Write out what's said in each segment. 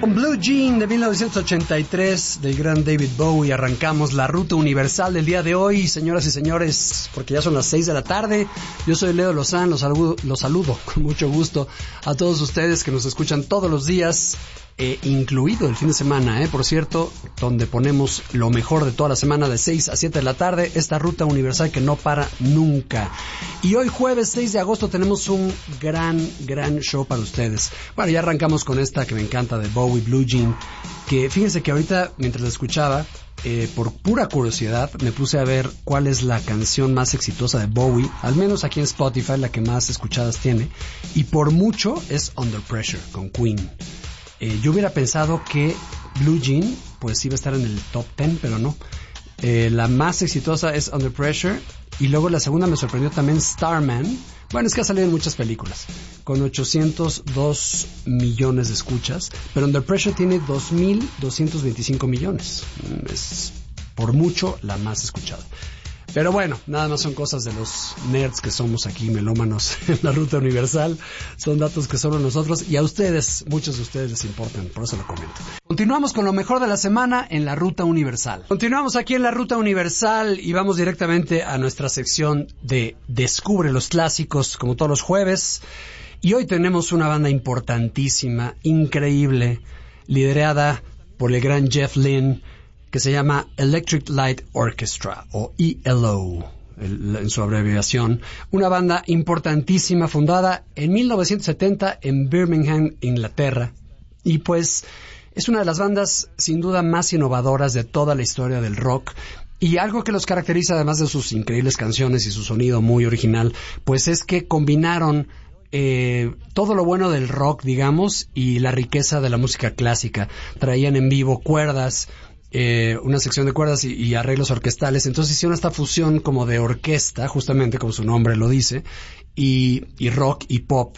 Con Blue Jean de 1983 del gran David Bowie arrancamos la ruta universal del día de hoy, señoras y señores, porque ya son las 6 de la tarde. Yo soy Leo Lozán, los saludo con mucho gusto a todos ustedes que nos escuchan todos los días, incluido el fin de semana, por cierto, donde ponemos lo mejor de toda la semana de 6 a 7 de la tarde, esta ruta universal que no para nunca. Y hoy jueves 6 de agosto tenemos un gran show para ustedes. Bueno, ya arrancamos con esta que me encanta de Bowie, Blue Jean, que fíjense que ahorita mientras la escuchaba, por pura curiosidad me puse a ver cuál es la canción más exitosa de Bowie, al menos aquí en Spotify la que más escuchadas tiene, y por mucho es Under Pressure con Queen. Yo hubiera pensado que Blue Jean pues iba a estar en el top 10, pero no. La más exitosa es Under Pressure, y luego la segunda me sorprendió también, Starman. Bueno, es que ha salido en muchas películas, con 802 millones de escuchas, pero Under Pressure tiene 2.225 millones. Es por mucho la más escuchada. Pero bueno, nada más son cosas de los nerds que somos aquí, melómanos en la ruta universal. Son datos que solo nosotros y a ustedes, muchos de ustedes les importan, por eso lo comento. Continuamos con lo mejor de la semana en la ruta universal. Continuamos aquí en la ruta universal y vamos directamente a nuestra sección de Descubre los clásicos, como todos los jueves. Y hoy tenemos una banda importantísima, increíble, liderada por el gran Jeff Lynne, que se llama Electric Light Orchestra, o ELO, en su abreviación. Una banda importantísima, fundada en 1970 en Birmingham, Inglaterra. Y pues es una de las bandas sin duda más innovadoras de toda la historia del rock. Y algo que los caracteriza, además de sus increíbles canciones y su sonido muy original, pues es que combinaron todo lo bueno del rock, digamos, y la riqueza de la música clásica. Traían en vivo cuerdas, una sección de cuerdas y arreglos orquestales. Entonces hicieron esta fusión como de orquesta, justamente como su nombre lo dice, y rock y pop,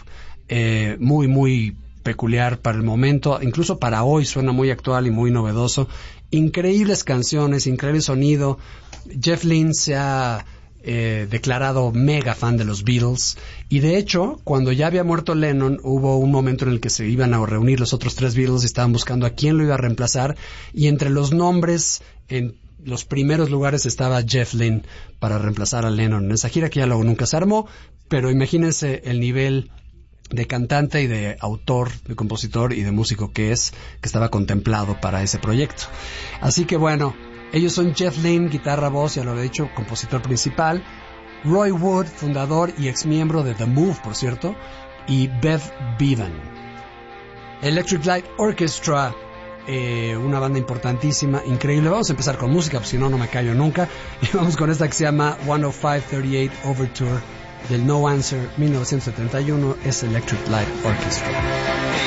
muy peculiar para el momento, incluso para hoy suena muy actual y muy novedoso. Increíbles canciones, increíble sonido. Jeff Lynne se ha declarado mega fan de los Beatles, y de hecho cuando ya había muerto Lennon hubo un momento en el que se iban a reunir los otros tres Beatles y estaban buscando a quién lo iba a reemplazar, y entre los nombres en los primeros lugares estaba Jeff Lynne para reemplazar a Lennon en esa gira, que ya luego nunca se armó, pero imagínense el nivel de cantante y de autor, de compositor y de músico que estaba contemplado para ese proyecto. Así que bueno, ellos son Jeff Lynne, guitarra, voz, ya lo he dicho, compositor principal. Roy Wood, fundador y exmiembro de The Move, por cierto. Y Bev Bevan. Electric Light Orchestra, una banda importantísima, increíble. Vamos a empezar con música, pues si no, no me callo nunca. Y vamos con esta que se llama 10538 Overture, del No Answer 1971. Es Electric Light Orchestra.